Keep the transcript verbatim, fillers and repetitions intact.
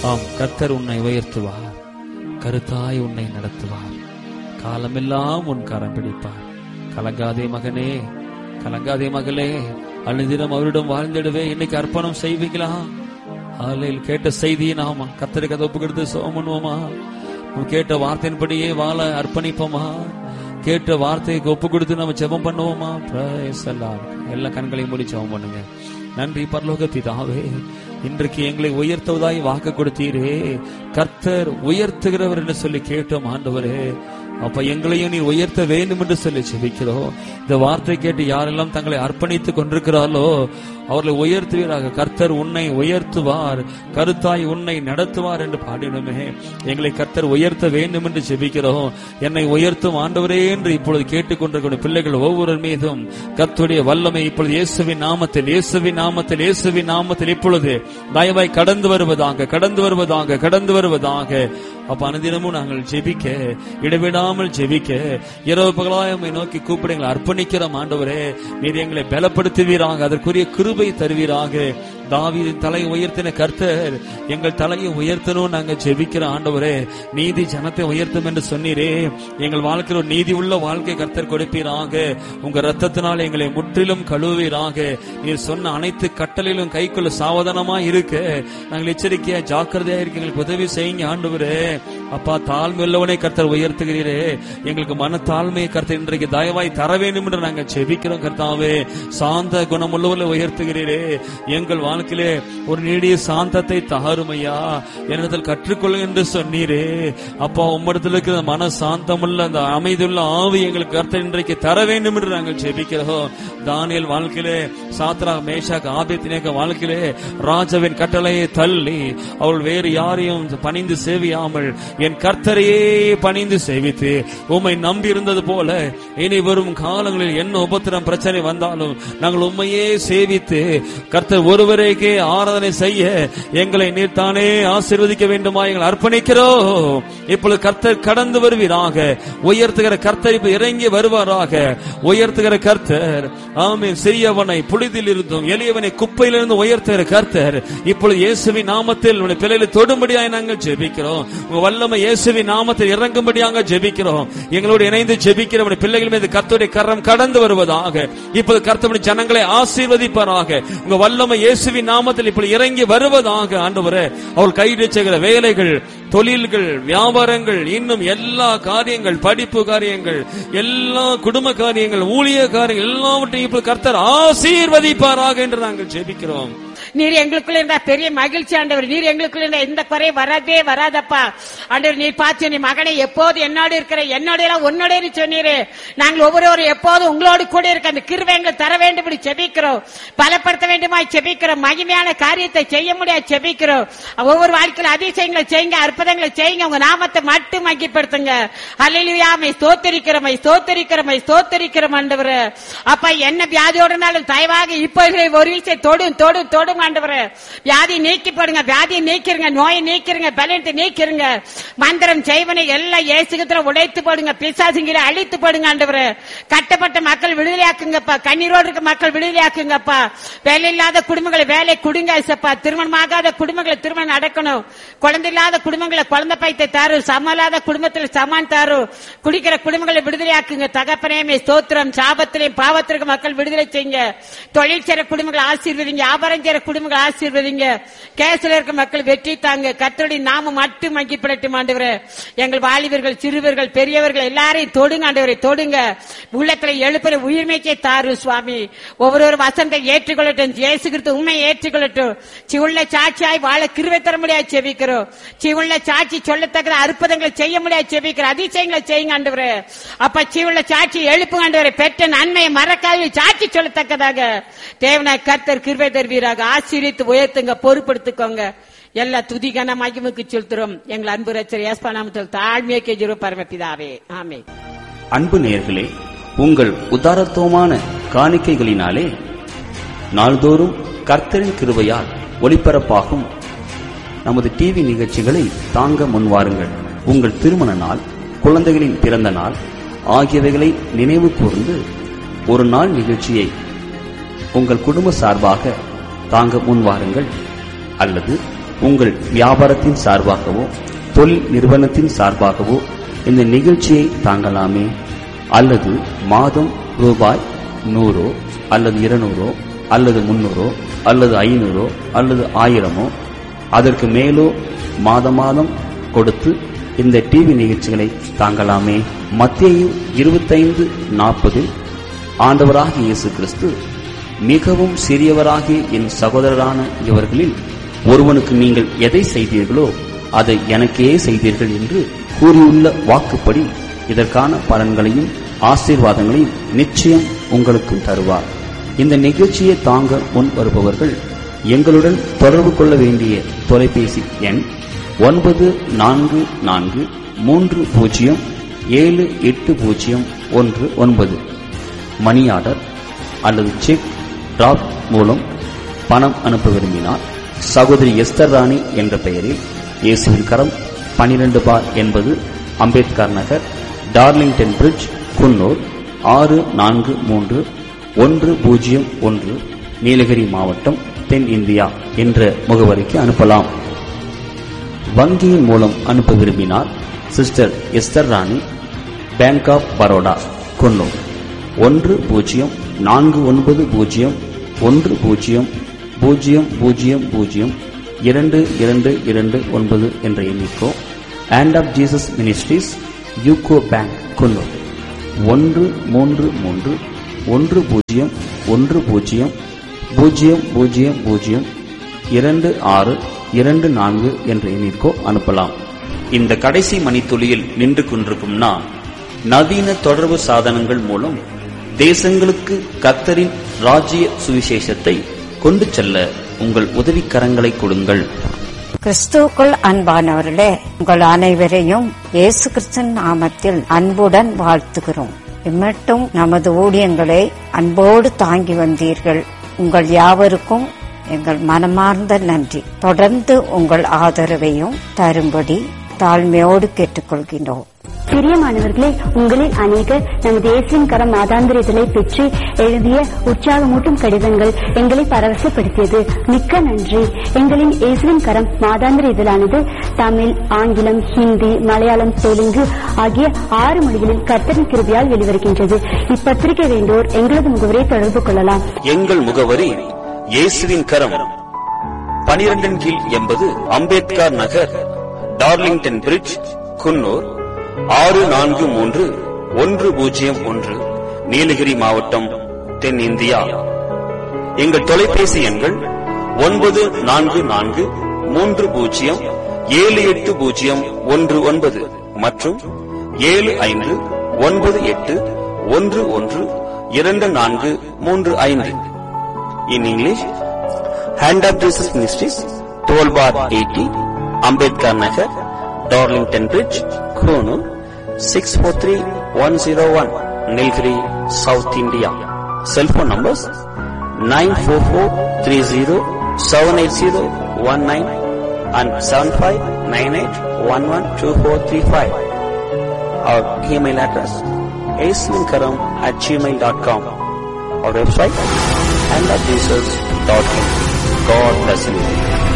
ஆம், கர்த்தர் உன்னை உயர்த்துவார், கருத்தாய் உன்னை நடத்துவார், காலமெல்லாம் உன் கரம் பிடிப்பார். கலங்காதே மகனே, கலங்காதே மகளே, அழுதினம் அவரிடம் வாழ்ந்திடவே இன்னைக்கு அர்ப்பணம் செய்வீங்களா? ஆலையில் கேட்ட செய்தியை நாம கர்த்தருக்கு அதை ஒப்பு கொடுத்து சோம் பண்ணுவோமா? கேட்ட வார்த்தையின்படியே வாழ அர்ப்பணிப்போமா? கேட்ட வார்த்தைக்கு ஒப்பு கொடுத்து நம்ம ஜெபம் பண்ணுவோமா? எல்லா கண்களையும் மூடி ஜெபம் பண்ணுங்க. நன்றி பரலோக பிதாவே, இன்றைக்கு எங்களை உயர்த்துவதாய் வாக்கு கொடுத்தீரே. கர்த்தர் உயர்த்துகிறவர் என்று சொல்லி கேட்டோம் ஆண்டவரே. அப்ப எங்களையும் நீ உயர்த்த வேண்டும் என்று சொல்லி ஜெபிக்கிறோம். இந்த வார்த்தை கேட்டு யாரெல்லாம் தங்களை அர்ப்பணித்துக் கொண்டிருக்கிறார்களோ அவர்களை உயர்த்துவீராக. கர்த்தர் உன்னை உயர்த்துவார், கருத்தாய் உன்னை நடத்துவார் என்று பாடினோமே. எங்களை கர்த்தர் உயர்த்த வேண்டும் என்று ஜெபிக்கிறோம். என்னை உயர்த்தும் ஆண்டவரே என்று இப்பொழுது கேட்டுக்கொண்டிருக்கிற பிள்ளைகள் ஒவ்வொரு மீதும் கர்த்தருடைய வல்லமை இப்பொழுது இயேசுவின் நாமத்தில், இயேசுவின் நாமத்தில், இயேசுவின் நாமத்தில் இப்பொழுது தயவாய் கடந்து வருவதாக, கடந்து வருவதாக, கடந்து வருவதாக. அப்ப அனுதினமும் நாங்கள் ஜெபிக்க, இடைவிடாமல் ஜெபிக்க, இரவு பகலாய் உம்மை நோக்கி கூப்பிட எங்களை அர்ப்பணிக்கிறோம் ஆண்டவரே. நீர் எங்களை பலப்படுத்துவீராக, அதற்குரிய கிருபை தருவீராக. தாவீதின் தலையை உயர்த்தின கர்த்தர் எங்கள் தலையை உயர்த்தணும் நாங்க ஜெபிக்கிற ஆண்டவரே. நீதி ஜனத்தை உயர்த்தும் என்று சொன்னீரே. எங்கள் வாழ்க்கையில் ஒரு நீதி உள்ள வாழ்க்கை கர்த்தர் கொடுப்பீராக. உங்க ரத்தத்தினால் எங்களை முற்றிலும் கழுவீராக. நீர் சொன்ன அனைத்து கட்டளையிலும் கைக்குள்ள சாவதானமா இருக்க நாங்கள் எச்சரிக்கையா ஜாக்கிரதையா இருக்க எங்களுக்கு உதவி செய்யுங்க ஆண்டவரே. அப்பா, தாழ்மை உள்ளவனை கர்த்தர் உயர்த்துகிறீரே. எங்களுக்கு மன தாழ்மையை கர்த்தர் இன்றைக்கு தயவாய் தர வேண்டும் என்று நாங்கள் ஜெபிக்கிறோம் கர்த்தாவே. சாந்த குணமுள்ளவர்களை உயர்த்துகிறீரே. எங்கள் வாழ்க்கையிலே ஒரு நீடிய சாந்தத்தை தாருமையா என்னிடத்தில் கற்றுக்கொள்ள என்று சொன்னீரே. அப்பா, உம்மிடத்தில் இருக்கிற மன சாந்தமுள்ள அந்த அமைதியுள்ள ஆவி எங்களுக்கு கர்த்தர் இன்றைக்கு தர வேண்டும் என்று நாங்கள் ஜெபிக்கிறோம். தானியேல் வாழ்க்கையிலே, சாத்ரா மேஷாக் ஆபேத்நேகோ வாழ்க்கையிலே ராஜாவின் கட்டளையை தள்ளி அவள் வேறு யாரையும் பணிந்து சேவியாமல் என் கர்த்தரையே பணிந்து சேவித்து உம்மை நம்பி இருந்தது போல இனி வரும் காலங்களில் என்ன உபத்திரம் பிரச்சனை வந்தாலும் நாங்கள் உம்மையே சேவித்து கர்த்தர் ஒருவரைக்கே ஆராதனை செய்ய எங்களை நீர் தானே ஆசீர்வதிக்க வேண்டுமா எங்களை அர்ப்பணிக்கிறோம். இப்பொழுது கர்த்தர் கடந்து வருவீராக. உயர்த்துகிற கர்த்தர் இப்ப இறங்கி வருவாராக. உயர்த்துகிற கர்த்தர், ஆமென், சிறியவனை புழுதியில் இருந்தும் எளியவனை குப்பையிலிருந்து உயர்த்துகிற கர்த்தர் இப்பொழுது இயேசுவின் நாமத்தில் உடைய பிள்ளைகளை தொடும்படியாய் நாங்கள் ஜெபிக்கிறோம். உங்க வல்லமை இயேசுவின் நாமத்தில் இறங்கும்படியாக ஜெபிக்கிறோம். எங்களோடு இணைந்து ஜெபிக்கிற உடைய பிள்ளைகள் மீது கர்த்தருடைய கரம் கடந்து வருவதாக. இப்போது கர்த்தருடைய ஜனங்களை ஆசீர்வதிப்பாராக. உங்க வல்லமை இயேசுவின் நாமத்தில் இப்படி இறங்கி வருவதாக ஆண்டவரே. அவள் கைது செய்கிற வேலைகள், தொழில்கள், வியாபாரங்கள், இன்னும் எல்லா காரியங்கள், படிப்பு காரியங்கள், எல்லா குடும்ப காரியங்கள், ஊழிய காரியங்கள் எல்லாவற்றையும் இப்ப கர்த்தர் ஆசீர்வதிப்பாராக என்று நாங்கள் ஜெபிக்கிறோம். நீர் எங்களுக்குள்ள இருந்த பெரிய மகிழ்ச்சி ஆண்டவர். நீர் எங்களுக்குள்ள இருந்த எந்த குறை வரவே வராதப்பா ஆண்டவர். நீர் பார்த்து நீ மகனை எப்போது என்னோடு இருக்கிற, என்னோட உன்னோட சொன்னீரு. நாங்கள் ஒவ்வொருவரும் எப்போது உங்களோடு கூட இருக்க அந்த கிருபை எங்களுக்கு தர வேண்டும் என்று செபிக்கிறோம். பலப்படுத்த வேண்டுமாய் செபிக்கிறோம். மகிமையான காரியத்தை செய்ய முடியாது செபிக்கிறோம். ஒவ்வொரு வாழ்க்கையில் அதிசயங்களை செய்யுங்க, அற்புதங்களை செய்யுங்க. உங்க நாமத்தை மட்டும் மகிப்படுத்துங்க. அல்லேலூயா. மை ஸ்தோத்திரிக்கிறோம், மை ஸ்தோத்திரிக்கிறோம், மை ஸ்தோத்திரிக்கிறோம் ஆண்டவர். அப்பா, என்ன வியாதியோடனாலும் தயவாக இப்போ ஒரு விஷயம் தொடும் தொடும் தொடும் ஆண்டவரே. வியாதி நீக்கி போடுங்க, வியாதியை நீக்கிருங்க, நோயை நீக்கிருங்க, பலத்தை நீக்கிருங்க. மந்திரம் செய்வனை எல்லாம் இயேசுகிற உடைத்து போடுங்க, பிசாசுங்களை அழித்து போடுங்க ஆண்டவரே. கட்டப்பட்ட மக்கள் விடுதலையாக்குங்கப்பா. கண்ணீரோடு இருக்க மக்கள் விடுதலையாக்குங்கப்பா. வேலை இல்லாத குடும்பங்களை வேலை குடுங்க ஐசப்பா. திருமணமாகாத குடும்பங்களை திருமணம் நடக்கணும். குழந்தை இல்லாத குடும்பங்களை குழந்தை பைத்தை தாரு. சமலாத குடும்பத்தில் சமான் தாரு. குடிக்கிற குடும்பங்களை விடுதலையாக்குங்க தகப்பனே. ஸ்தோத்திரம். சாபத்திலையும் பாவத்திற்கு மக்கள் விடுதலை செய்யுங்க. தொழில் செய்ற குடும்பங்களை ஆசீர்வதிங்க. வியாபாரம் செய்ற குடும்பங்களை ஆசீர்வதிங்க. கேஸ்ல இருக்க மக்கள் வெற்றி தாங்க. கர்த்தருடைய நாமம் மட்டும் மகிப்படட்டும் ஆண்டவரே. எங்கள் வாலிபர்கள், சிறுவர்கள், பெரியவர்கள் எல்லாரையும் தொடுங்க ஆண்டவரை, தொடுங்க. உள்ளத்துல எழுப்புற உயிர்மைக்கே தாரு சுவாமி. ஒவ்வொரு வசனத்தை ஏற்றுக்கொள்ளட்டும். இயேசு கிறிஸ்து உண்மையை ஏற்றுக்கொள்ளட்டும். சிவுள்ள சாட்சியாய் வாழ கிருபை தர முடியாது செபிக்கிறோம். சிவுள்ள சாட்சி சொல்லத்தக்க அற்புதங்களை செய்ய முடியாது செபிக்கிறோம். அதிசயங்களை செய்யுங்க ஆண்டவரே. அப்ப சிவுள்ள சாட்சி எழுப்புங்க ஆண்டவரை. பெற்ற நன்மையை மறக்காத சாட்சி சொல்லத்தக்கதாக தேவனாய் கர்த்தர் கிருபை தருவீராக. ஆசீர்வித்து உயர்த்துங்க, பொறுப்படுத்திக்கோங்க. எல்லா துதிகன மகிமைக்கு செலுத்துறோம். எங்கள் அன்பு ரட்சகர் இயேசு நாமத்தில் தாழ்மையை கெஞ்சுறோம் பரமபிதாவே, ஆமென். அன்பு நேயர்களே, உங்கள் உதாரத்துவமான காணிக்கைகளினாலே நாள்தோறும் கர்த்தரின் கிருபையால் ஒளிபரப்பாகும் நமது டிவி நிகழ்ச்சிகளை தாங்க முன்வாருங்கள். உங்கள் திருமண நாள், குழந்தைகளின் பிறந்த நாள் ஆகியவைகளை நினைவு கூர்ந்து ஒரு நாள் நிகழ்ச்சியை உங்கள் குடும்ப சார்பாக தாங்க முன்வாருங்கள். அல்லது உங்கள் வியாபாரத்தின் சார்பாகவோ தொழில் நிறுவனத்தின் சார்பாகவோ இந்த நிகழ்ச்சியை தாங்கலாமே. அல்லது மாதம் ரூபாய் நூறோ அல்லது இருநூறோ அல்லது முன்னூறோ அல்லது ஐநூறோ அல்லது ஆயிரமோ அதற்கு மேலோ மாத மாதம் கொடுத்து இந்த டிவி நிகழ்ச்சிகளை தாங்கலாமே. மத்தேயு இருபத்தைந்து நாற்பது ஆண்டவராகிய இயேசு கிறிஸ்து, மிகவும் சிறியவராகிய என் சகோதரரான இவர்களில் ஒருவனுக்கு நீங்கள் எதை செய்தீர்களோ அதை எனக்கே செய்தீர்கள் என்று கூறியுள்ள வாக்குப்படி இதற்கான பலன்களையும் ஆசீர்வாதங்களையும் நிச்சயம் உங்களுக்கும் தருவார். இந்த நிகழ்ச்சியை தாங்க முன் வருபவர்கள் எங்களுடன் தொடர்பு கொள்ள வேண்டிய தொலைபேசி எண் ஒன்பது நான்கு நான்கு மூன்று பூஜ்ஜியம் ஏழு எட்டு பூஜ்ஜியம் ஒன்று ஒன்பது. மணி ஆர்டர் அல்லது செக் டிராப் மூலம் பணம் அனுப்ப விரும்பினார் சகோதரி எஸ்தர் ராணி என்ற பெயரில் இயேசுவின் கரம் பனிரெண்டு பார் என்பது அம்பேத்கர் நகர், டார்லிங்டன் பிரிட்ஜ், குன்னூர் ஆறு நான்கு மூன்று ஒன்று பூஜ்ஜியம் ஒன்று, நீலகிரி மாவட்டம், தென் இந்தியா என்ற முகவரிக்கு அனுப்பலாம். வங்கியின் மூலம் அனுப்ப விரும்பினார் சிஸ்டர் எஸ்தர் ராணி, பேங்க் ஆப் பரோடா, குன்னூர் ஒன்று பூஜ்ஜியம் நான்கு ஒன்பது பூஜ்ஜியம் ஒன்று பூஜ்ஜியம் பூஜ்ஜியம் பூஜ்ஜியம் பூஜ்ஜியம் இரண்டு இரண்டு இரண்டு ஒன்பது என்ற எண்ணிக்கோ. Hand of Jesus ministries, UCO bank, Coonoor ஒன்று மூன்று மூன்று ஒன்று பூஜ்ஜியம் ஒன்று பூஜ்ஜியம் பூஜ்ஜியம் பூஜ்ஜியம் பூஜ்ஜியம் இரண்டு ஆறு இரண்டு நான்கு என்ற எண்ணிற்கோ அனுப்பலாம். இந்த கடைசி மணித்துளியில் நின்று கொண்டிருக்கும் நான், நவீன தொடர்பு சாதனங்கள் மூலம் தேசங்களுக்கு கர்த்தரின் ராஜ்ய சுவிசேஷத்தை கொண்டு செல்ல உங்கள் உதவிக்கரங்களை கொடுங்கள். கிறிஸ்துவுக்குள் அன்பானவர்களே, உங்கள் அனைவரையும் இயேசு கிறிஸ்துவின் நாமத்தில் அன்புடன் வாழ்த்துகிறோம். இம்மட்டும் நமது ஊழியங்களை அன்போடு தாங்கி வந்தீர்கள். உங்கள் யாவருக்கும் எங்கள் மனமார்ந்த நன்றி. தொடர்ந்து உங்கள் ஆதரவையும் தரும்படி தாழ்மையோடு கேட்டுக்கொள்கின்றோம். பிரியமானவர்களே, உங்களில் அநேகர் நமது இயேசுவின் கரம் மாதாந்திர இதழை பெற்று எழுதிய உற்சாகமூட்டும் கடிதங்கள் எங்களை பரவசப்படுத்தியது. மிக்க நன்றி. எங்களின் இயேசுவின் கரம் மாதாந்திர இதழானது தமிழ், ஆங்கிலம், ஹிந்தி, மலையாளம், தெலுங்கு ஆகிய ஆறு மொழிகளில் கர்த்தரின் கிருபையால் வெளிவருகின்றது. இப்பத்திரிகை வேண்டோர் எங்களது முகவரை தொடர்பு கொள்ளலாம். எங்கள் முகவரி இயேசுவின் கரம், பனிரெண்டின் கீழ் எண்பது அம்பேத்கர் நகர், டார்லிங்டன் பிரிட்ஜ், குன்னூர் ஆறு நான்கு மூன்று ஒன்று பூஜ்ஜியம் ஒன்று, நீலகிரி மாவட்டம், தென் இந்தியா. எங்கள் தொலைபேசி எண்கள் ஒன்பது நான்கு நான்கு மூன்று பூஜ்ஜியம் ஏழு எட்டு பூஜ்ஜியம் ஒன்று ஒன்பது மற்றும் ஏழு ஐந்து ஒன்பது எட்டு ஒன்று ஒன்று இரண்டு நான்கு மூன்று ஐந்து. In English, Hand of Jesus Ministries, twelve bar eighty, Ambedkar Nagar, Darlington Bridge, Konoor, six four three one zero one, Nilgiri, South India. Cell phone numbers nine four four three zero seven eight zero one nine and seven five nine eight one one two four three five. Our email address aislinkaram at gmail dot com. Our website and at jesus dot com. God bless you.